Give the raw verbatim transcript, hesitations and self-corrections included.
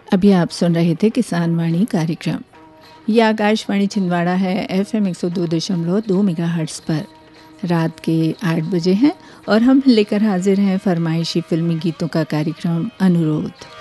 अभी आप सुन रहे थे किसान वाणी कार्यक्रम। ये आकाशवाणी छिंदवाड़ा है, एफ एम एक सौ दो दशमलव दो मेगा हर्ट्स पर। रात के आठ बजे हैं और हम लेकर हाजिर हैं फरमाइशी फिल्मी गीतों का कार्यक्रम अनुरोध।